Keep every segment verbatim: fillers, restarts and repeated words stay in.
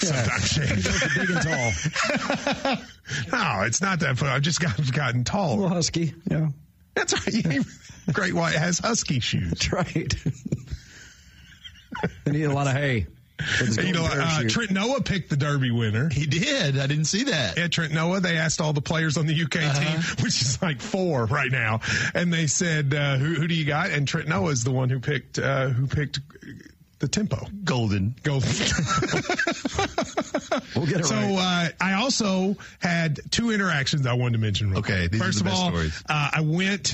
sometimes, Shannon. Big and tall. No, it's not that funny. I've just got, gotten A taller. little husky. Yeah. That's right. Great White has husky shoes. That's right. They need a lot of hay. You know, uh, Trent Noah picked the Derby winner. He did. I didn't see that. Yeah, Trent Noah, they asked all the players on the U K Uh-huh. team, which is like four right now. And they said, uh, who, who do you got? And Trent Noah is the one who picked, uh, who picked the tempo. Golden. Golden. We'll get it so, right. uh, I also had two interactions I wanted to mention. Real Okay. quick. These First are the of best all, stories. uh, I went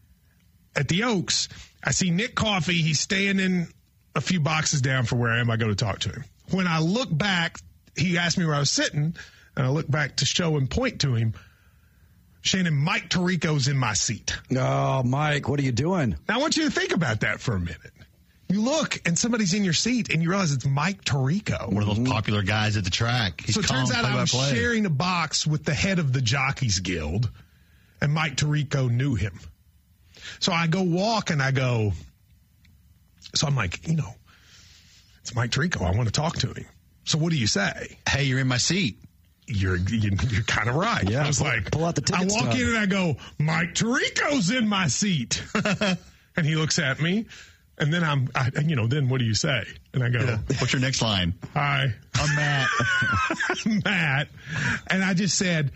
at the Oaks. I see Nick Coffey. He's standing a few boxes down from where I am. I go to talk to him. When I look back, he asked me where I was sitting, and I look back to show and point to him. Shannon, Mike Tirico's in my seat. Oh, Mike, what are you doing? Now, I want you to think about that for a minute. You look, and somebody's in your seat, and you realize it's Mike Tirico. One of those popular guys at the track. He's So it turns calm out I was play-by-play. sharing a box with the head of the Jockeys Guild, and Mike Tirico knew him. So I go walk, and I go, so I'm like, you know, it's Mike Tirico. I want to talk to him. So what do you say? Hey, you're in my seat. You're you're, you're kind of right. Yeah, I was pull- like, pull out the I ticket walk stub. in and I go, Mike Tirico's in my seat, and he looks at me, and then I'm, I, you know, then what do you say? And I go, Yeah. What's your next line? Hi, I'm Matt. I'm Matt, and I just said,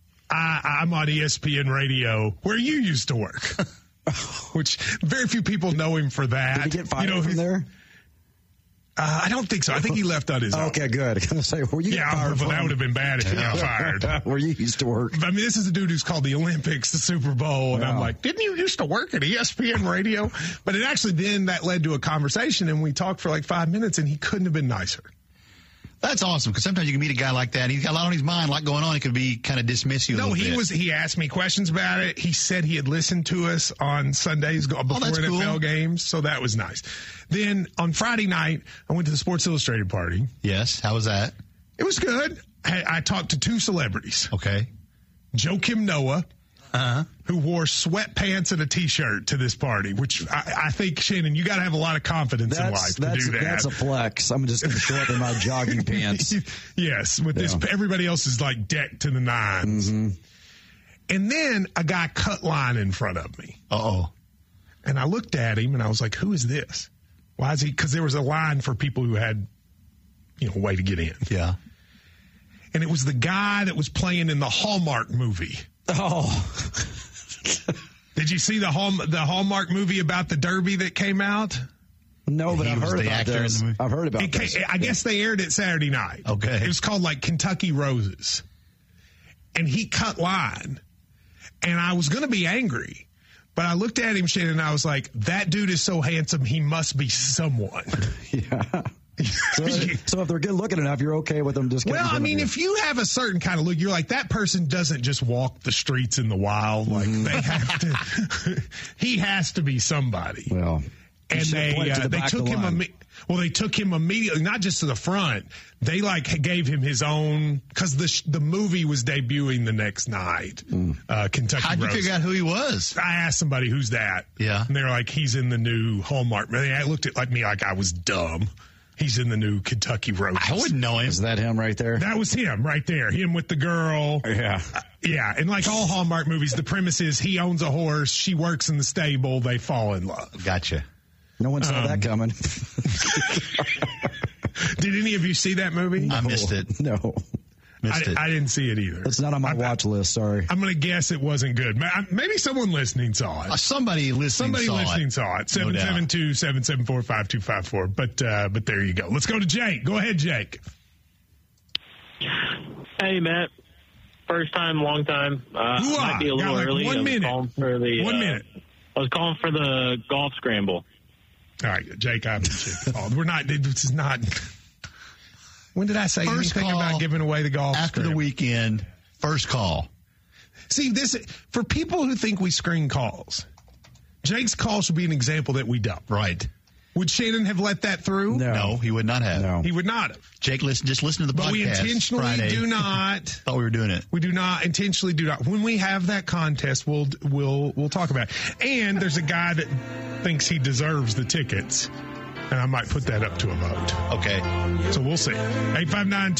I, I'm on E S P N Radio where you used to work, which very few people know him for that. Did he get fired you know, from he's- there? Uh, I don't think so. I think he left on his own. Okay, good. I was going to say, where you Yeah, get fired but from? that would have been bad if he got fired. Where you used to work. I mean, this is a dude who's called the Olympics, the Super Bowl, and I'm Wow. like, didn't you used to work at E S P N Radio? But it actually then that led to a conversation, and we talked for like five minutes, and he couldn't have been nicer. That's awesome, because sometimes you can meet a guy like that. He's got a lot on his mind, a lot going on. He could be kind of dismissive. a No, little he bit. was. He asked me questions about it. He said he had listened to us on Sundays go- before that's N F L cool. games, so that was nice. Then on Friday night, I went to the Sports Illustrated party. Yes. How was that? It was good. I, I talked to two celebrities: Okay. Joakim Noah, Uh-huh. who wore sweatpants and a T-shirt to this party, which I, I think, Shannon, you got to have a lot of confidence in That's, life that's, to do that. that's a flex. I'm just going to show up in my jogging pants. Yes, with this, Yeah. everybody else is like decked to the nines. Mm-hmm. And then a guy cut line in front of me. Uh-oh. And I looked at him and I was like, who is this? Why is he? Because there was a line for people who had, you know, a way to get in. Yeah. And it was the guy that was playing in the Hallmark movie. Oh. Did you see the Hall, the Hallmark movie about the Derby that came out? No, but He I've was heard the about actor in this. the movie? I've heard about It came, this. I guess they aired it Saturday night. Okay. It was called like Kentucky Roses. And he cut line. And I was going to be angry. But I looked at him, Shannon, and I was like, that dude is so handsome, he must be someone. Yeah. So, so if they're good looking enough, you're okay with them just getting Well, I in mean, you. if you have a certain kind of look, you're like, that person doesn't just walk the streets in the wild. Like, Mm-hmm. they have to, he has to be somebody. Well, and you should they point it to uh, the they back of took the him line. imme- well they took him immediately, not just to the front. They like gave him his own, because the sh- the movie was debuting the next night. Mm. Uh, Kentucky How'd you Roses. figure out who he was? I asked somebody, who's that? Yeah. And they were like, he's in the new Hallmark. They looked at like me like I was dumb. He's in the new Kentucky Roses. I wouldn't know him. Is that him right there? That was him right there. Him with the girl. Yeah. Uh, yeah. And like all Hallmark movies, the premise is he owns a horse. She works in the stable. They fall in love. Gotcha. No one saw Um, that coming. Did any of you see that movie? I missed it. No. Missed I, it. I didn't see it either. It's not on my I- watch list, sorry. I'm going to guess it wasn't good. Ma- Maybe someone listening saw Uh, it. somebody listening Somebody saw listening it. saw it. No doubt. seven seven two, seven seven four, five two five four. But uh, but there you go. Let's go to Jake. Go ahead, Jake. Hey, Matt. First time, long time. Uh, Hoo-ah. might be a Got little like early. one I was minute. calling for the, One uh, minute. I was calling for the golf scramble. All right, Jake, I appreciate the call. We're not, this is not, when did I say First anything call about giving away the golf After the scramble? weekend, first call. See, this, for people who think we screen calls, Jake's call should be an example that we don't. Right. Would Shannon have let that through? No. No, he would not have. No. He would not have. Jake, listen, just listen to the But podcast. we intentionally Friday. do not. Thought we were doing it. We do not intentionally do not. When we have that contest, we'll we'll we'll talk about it. And there's a guy that thinks he deserves the tickets, and I might put that up to a vote. Okay. So we'll see. eight five nine